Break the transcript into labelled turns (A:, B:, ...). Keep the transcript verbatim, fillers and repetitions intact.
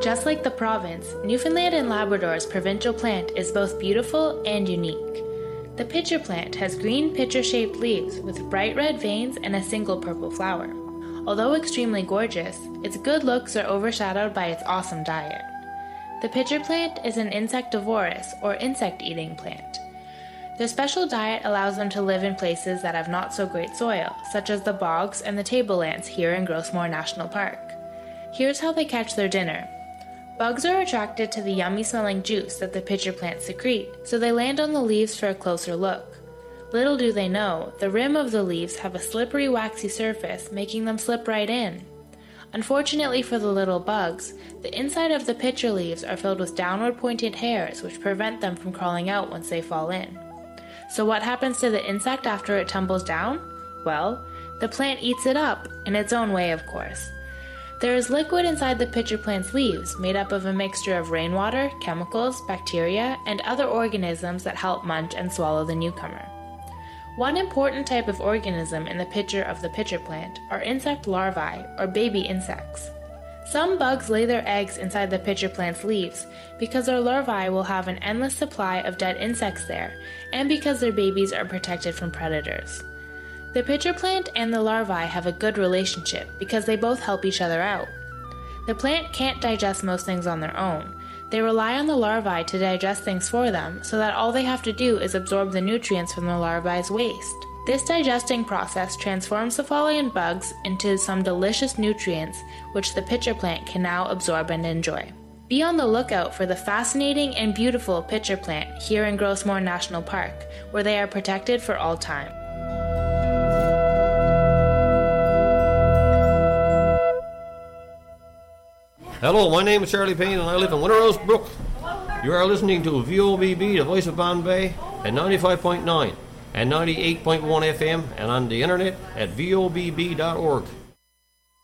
A: Just like the province, Newfoundland and Labrador's provincial plant is both beautiful and unique. The pitcher plant has green pitcher-shaped leaves with bright red veins and a single purple flower. Although extremely gorgeous, its good looks are overshadowed by its awesome diet. The pitcher plant is an insectivorous or insect-eating plant. Their special diet allows them to live in places that have not so great soil, such as the bogs and the tablelands here in Grossmore National Park. Here's how they catch their dinner. Bugs are attracted to the yummy-smelling juice that the pitcher plants secrete, so they land on the leaves for a closer look. Little do they know, the rim of the leaves have a slippery, waxy surface, making them slip right in. Unfortunately for the little bugs, the inside of the pitcher leaves are filled with downward-pointed hairs which prevent them from crawling out once they fall in. So what happens to the insect after it tumbles down? Well, the plant eats it up, in its own way of course. There is liquid inside the pitcher plant's leaves, made up of a mixture of rainwater, chemicals, bacteria, and other organisms that help munch and swallow the newcomer. One important type of organism in the pitcher of the pitcher plant are insect larvae, or baby insects. Some bugs lay their eggs inside the pitcher plant's leaves because their larvae will have an endless supply of dead insects there, and because their babies are protected from predators. The pitcher plant and the larvae have a good relationship because they both help each other out. The plant can't digest most things on their own. They rely on the larvae to digest things for them, so that all they have to do is absorb the nutrients from the larvae's waste. This digesting process transforms the fallen bugs into some delicious nutrients which the pitcher plant can now absorb and enjoy. Be on the lookout for the fascinating and beautiful pitcher plant here in Grossmore National Park, where they are protected for all time.
B: Hello, my name is Charlie Payne and I live in Winterhouse Brook. You are listening to V O B B, the voice of Bombay, at ninety-five point nine and ninety-eight point one F M and on the internet at V O B B dot org.